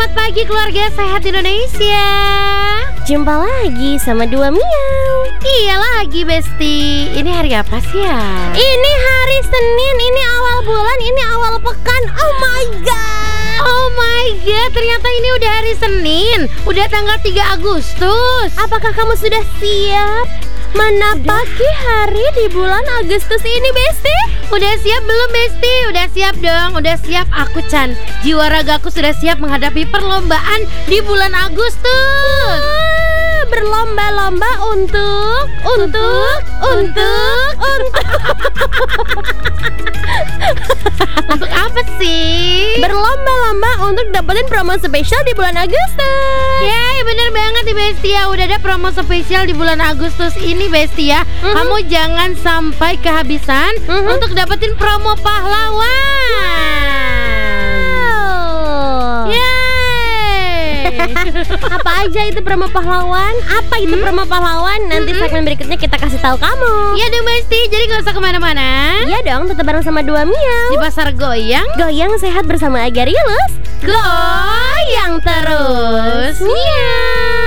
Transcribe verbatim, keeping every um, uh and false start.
Selamat pagi keluarga sehat Indonesia. Jumpa lagi sama Dua Miau. Iya lagi Besti. Ini hari apa sih ya? Ini hari Senin, ini awal bulan, ini awal pekan. Oh my god. Oh my god, ternyata ini udah hari Senin. Udah tanggal tiga Agustus. Apakah kamu sudah siap menapaki hari di bulan Agustus ini, Besti? Udah siap belum Besti? Udah siap dong, udah siap. Aku Chan, jiwa ragaku sudah siap menghadapi perlombaan di bulan Agustus. Ah, berlomba-lomba untuk Untuk Untuk Untuk Untuk apa sih? Berlomba-lomba untuk dapetin promo spesial di bulan Agustus. Yeay, bener banget nih Besti ya. Udah ada promo spesial di bulan Agustus ini Besti ya. Mhm. Kamu jangan sampai kehabisan Mhm. untuk dapetin promo pahlawan. Wow. Yeay. Apa aja itu promo pahlawan? Apa itu Hmm? promo pahlawan? Nanti Mm-mm. segmen berikutnya kita kasih tahu kamu. Iya dong Besti, jadi gak usah kemana-mana. Iya dong, tetap bareng sama Dua Di Miau. pasar goyang, Goyang sehat bersama Agarius. goyang terus. Miau.